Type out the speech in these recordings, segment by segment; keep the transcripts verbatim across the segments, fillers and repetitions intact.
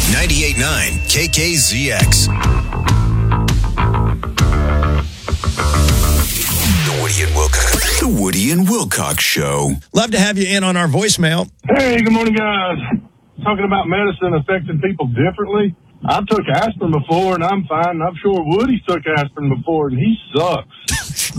ninety-eight point nine K K Z X. The Woody and Wilcox. The Woody and Wilcox Show. Love to have you in on our voicemail. Hey, good morning, guys. Talking about medicine affecting people differently. I took aspirin before, and I'm fine. I'm sure Woody took aspirin before, and he sucks.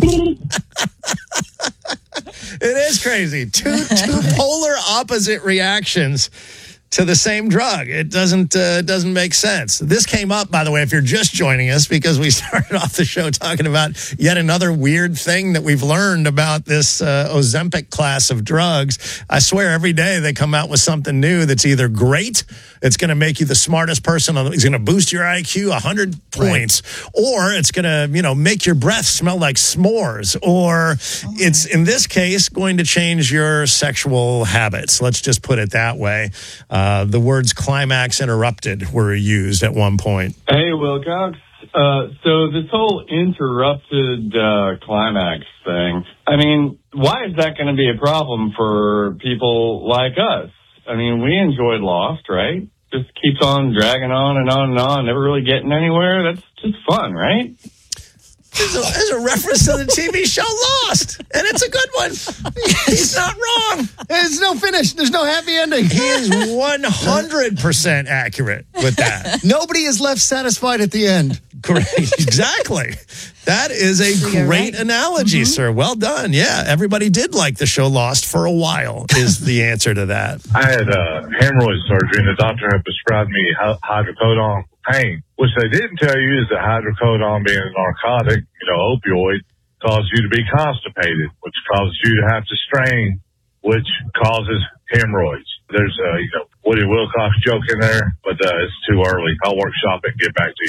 It is crazy. Two, two polar opposite reactions to the same drug. It doesn't uh, doesn't make sense. This came up, by the way, if you're just joining us, because we started off the show talking about yet another weird thing that we've learned about this uh, Ozempic class of drugs. I swear every day they come out with something new that's either great, it's going to make you the smartest person, it's going to boost your I Q one hundred points, right, or it's going to, you know, make your breath smell like s'mores, or oh, it's, in this case, going to change your sexual habits. Let's just put it that way. Uh, the words climax interrupted were used at one point. Hey, Wilcox. Uh, so this whole interrupted uh, climax thing, I mean, why is that going to be a problem for people like us? I mean, we enjoyed Lost, right? Just keeps on dragging on and on and on, never really getting anywhere. That's just fun, right? There's a, there's a reference to the T V show Lost, and it's a good one. He's not wrong. There's no finish. There's no happy ending. He is one hundred percent accurate with that. Nobody is left satisfied at the end. Correct. Exactly. That is a so great right. analogy, mm-hmm. sir. Well done. Yeah, everybody did like the show Lost for a while, is the answer to that. I had uh, hemorrhoid surgery, and the doctor had prescribed me hydrocodone for pain. What they didn't tell you is that hydrocodone, being a narcotic, you know, opioid, causes you to be constipated, which causes you to have to strain, which causes hemorrhoids. There's a, you know, Woody Wilcox joke in there, but uh, it's too early. I'll workshop it and get back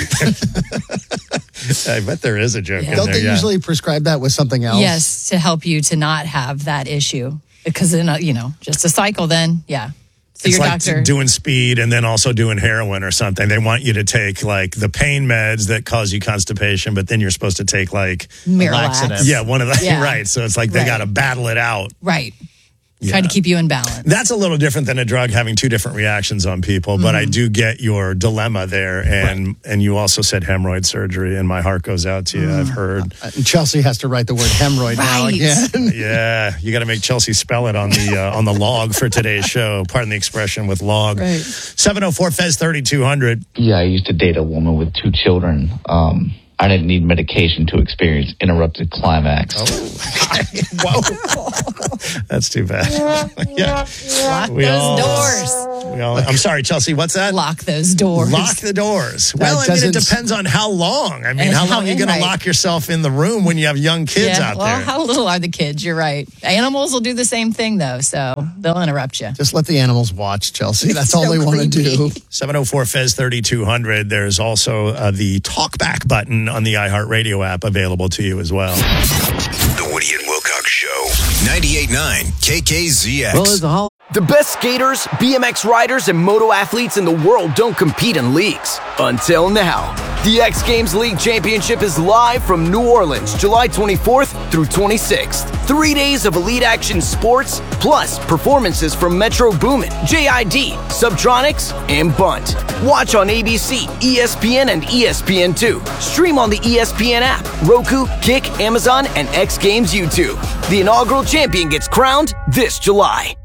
to you. I bet there is a joke yeah. in Don't there. they yeah. usually prescribe that with something else? Yes, to help you to not have that issue. Because, then, uh, you know, just a cycle then, yeah. So it's your like doctor doing speed and then also doing heroin or something. They want you to take like the pain meds that cause you constipation, but then you're supposed to take like Miralax. Yeah, one of the Yeah. right. So it's like they Right. got to battle it out. Right. Yeah. Try to keep you in balance. That's a little different than a drug having two different reactions on people, but Mm-hmm. I do get your dilemma there. And Right. and you also said hemorrhoid surgery, and my heart goes out to you. Mm. I've heard. Uh, Chelsea has to write the word hemorrhoid now Right. again. Yeah, you got to make Chelsea spell it on the uh, on the log for today's show. Pardon the expression with log. Right. seven oh four F E Z thirty-two hundred. Yeah, I used to date a woman with two children. Um, I didn't need medication to experience interrupted climax. Whoa. That's too bad. Yeah. Lock We those all- doors. We all, I'm sorry, Chelsea, what's that? Lock those doors. Lock the doors. Well, I mean, it doesn't- depends on how long. I mean, And how how long are you in, going to right. lock yourself in the room when you have young kids yeah, out well, there? how little are the kids? You're right. Animals will do the same thing, though, so they'll interrupt you. Just let the animals watch, Chelsea. That's all So they want to creepy. do. seven oh four F E Z thirty-two hundred. There's also uh, the talkback button on the iHeartRadio app available to you as well. The Woody and Wilcox Show. ninety-eight point nine K K Z X. Well, there's a whole- The best skaters, B M X riders, and moto athletes in the world don't compete in leagues. Until now. The X Games League Championship is live from New Orleans, July twenty-fourth through twenty-sixth. Three days of elite action sports, plus performances from Metro Boomin, J I D, Subtronics, and Bunt. Watch on A B C, E S P N, and E S P N two. Stream on the E S P N app, Roku, Kick, Amazon, and X Games YouTube. The inaugural champion gets crowned this July.